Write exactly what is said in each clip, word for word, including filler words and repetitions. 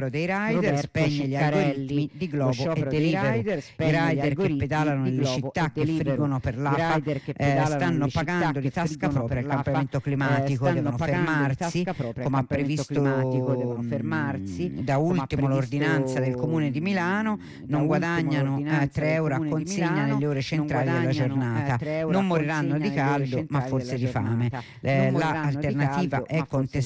sciopero dei rider Roberto spegne gli Ciccarelli. algoritmi di Lo Globo e sciopero dei Deliveroo. rider I spegne gli rider che algoritmi pedalano di nelle Globo città, e che Deliveroo. friggono per I l'A F A, rider che eh, pedalano stanno nelle città, pagando di che tasca friggono propria per il l'A F A, cambiamento eh, climatico, stanno devono pagando di fermarsi, tasca propria il come ha cambiamento previsto climatico, devono mm, fermarsi, da come ha ultimo l'ordinanza del previsto Comune di Milano. mm, da Non ultimo guadagnano eh, l'ordinanza tre del euro a Comune di consegna Milano, nelle ore non centrali della guadagnano giornata. eh, tre euro Non a moriranno consegna di nelle ore caldo, ma centrali forse della di fame. giornata. Eh, Non moriranno di L'alternativa caldo, è ma forse di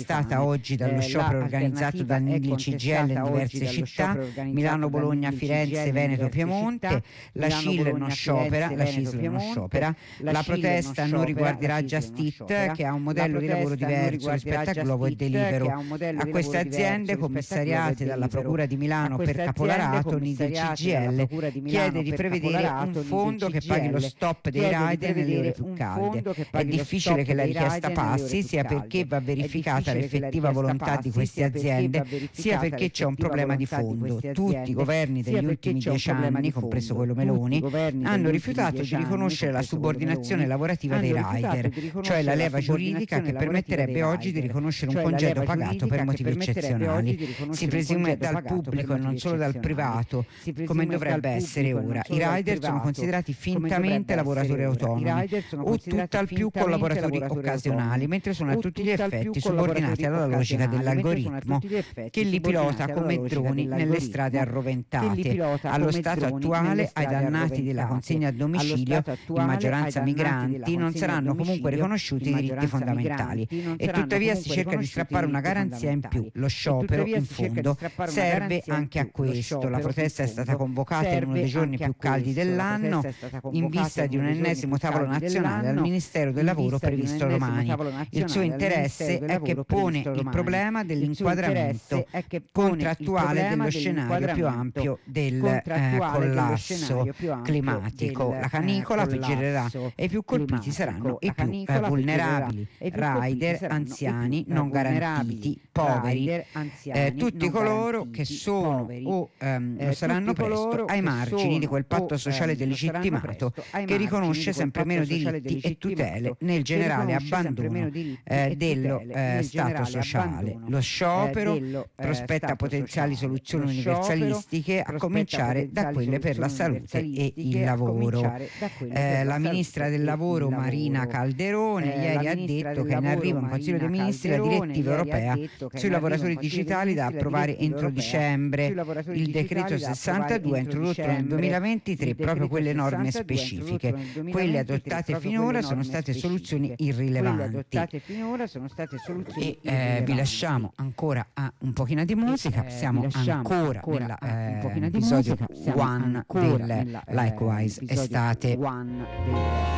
contestata oggi dallo sciopero organizzato da il C G L in diverse città, Milano, Bologna, Firenze, Veneto, Piemonte. La C I L non sciopera, la C I S L non sciopera. La protesta non riguarderà Just Eat, che ha un modello di lavoro diverso rispetto a Glovo e Deliveroo. A queste aziende commissariate dalla Procura di Milano per caporalato, Nidi C G L chiede di prevedere un fondo che paghi lo stop dei rider nelle ore più calde. È difficile che la richiesta passi, sia perché va verificata l'effettiva volontà di queste aziende, sia perché c'è un problema di fondo. Tutti i governi degli ultimi dieci anni, compreso quello Meloni, hanno rifiutato di riconoscere la subordinazione lavorativa dei rider, cioè la leva giuridica che permetterebbe oggi di riconoscere un congedo pagato per motivi eccezionali. Si presume dal pubblico e non solo dal privato, come dovrebbe essere ora. I rider sono considerati fintamente lavoratori autonomi o tutt'al più collaboratori occasionali, mentre sono a tutti gli effetti subordinati alla logica dell'algoritmo che li pilota come droni nelle strade arroventate. Allo stato attuale, ai dannati della consegna a domicilio, in maggioranza migranti, non saranno comunque riconosciuti i diritti fondamentali e tuttavia si cerca di strappare una garanzia in più. Lo sciopero, in fondo, serve anche a questo. La protesta è stata convocata in uno dei giorni più caldi dell'anno in vista di un ennesimo tavolo nazionale al Ministero del Lavoro previsto domani. Il suo interesse è che pone il problema dell'inquadramento contrattuale dello scenario più ampio del eh, collasso climatico. La canicola peggiorerà e i più colpiti saranno i più eh, vulnerabili, rider, anziani, non garantiti, poveri, eh, tutti coloro che sono o ehm, lo saranno presto ai margini di quel patto sociale delegittimato che riconosce sempre meno diritti e tutele nel generale abbandono eh, dello eh, Stato sociale. Lo sciopero prospetta potenziali soluzioni universalistiche, a cominciare da quelle per la salute e il lavoro. Eh, la ministra del lavoro Marina Calderone ieri ha detto che è in arrivo in Consiglio dei Ministri la direttiva europea sui lavoratori digitali da approvare entro dicembre. Il decreto sessantadue ha introdotto nel duemilaventitré proprio quelle norme specifiche. Quelle adottate finora sono state soluzioni irrilevanti. E eh, vi lasciamo ancora a un pochino di musica. Siamo ancora nell'episodio one del Likewise Estate.